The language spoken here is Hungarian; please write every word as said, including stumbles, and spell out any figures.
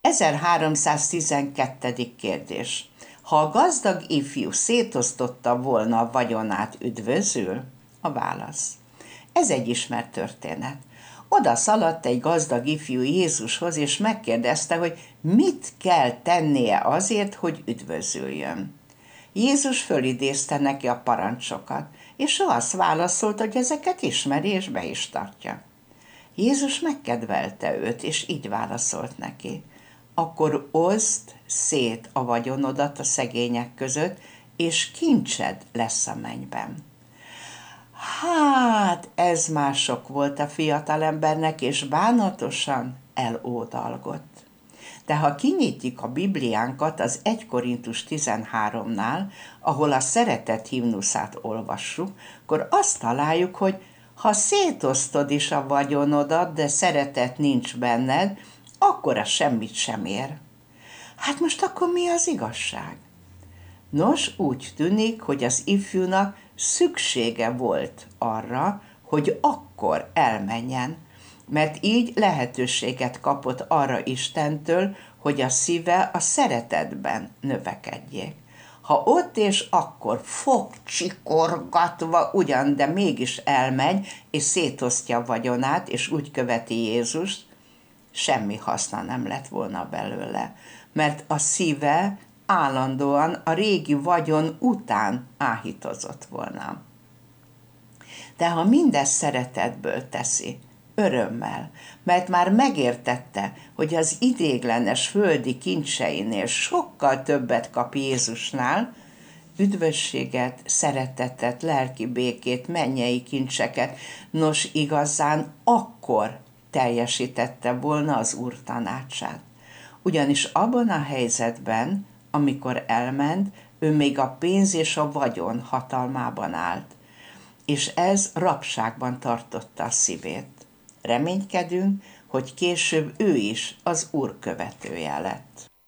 ezerháromszáztizenkettedik kérdés. Ha a gazdag ifjú szétosztotta volna a vagyonát, üdvözül? A válasz. Ez egy ismert történet. Oda szaladt egy gazdag ifjú Jézushoz, és megkérdezte, hogy mit kell tennie azért, hogy üdvözüljön. Jézus fölidézte neki a parancsokat, és ő azt válaszolt, hogy ezeket ismeri és be is tartja. Jézus megkedvelte őt, és így válaszolt neki. Akkor oszd szét a vagyonodat a szegények között, és kincsed lesz a mennyben. Hát, ez már sok volt a fiatalembernek, és bánatosan elódalgott. De ha kinyitjuk a Bibliánkat az egy Korintus tizenháromnál, ahol a szeretet himnuszát olvassuk, akkor azt találjuk, hogy ha szétosztod is a vagyonodat, de szeretet nincs benned, akkor az semmit sem ér. Hát most akkor mi az igazság? Nos, úgy tűnik, hogy az ifjúnak szüksége volt arra, hogy akkor elmenjen, mert így lehetőséget kapott arra Istentől, hogy a szíve a szeretetben növekedjék. Ha ott és akkor fogcsikorgatva ugyan, de mégis elmegy, és szétosztja a vagyonát, és úgy követi Jézust, semmi haszna nem lett volna belőle, mert a szíve állandóan a régi vagyon után áhítozott volna. De ha mindezt szeretetből teszi, örömmel, mert már megértette, hogy az idéglenes földi kincseinél sokkal többet kap Jézusnál, üdvösséget, szeretetet, lelki békét, mennyei kincseket, nos igazán akkor teljesítette volna az Úr tanácsát. Ugyanis abban a helyzetben, amikor elment, ő még a pénz és a vagyon hatalmában állt, és ez rabságban tartotta a szívét. Reménykedünk, hogy később ő is az Úr követője lett.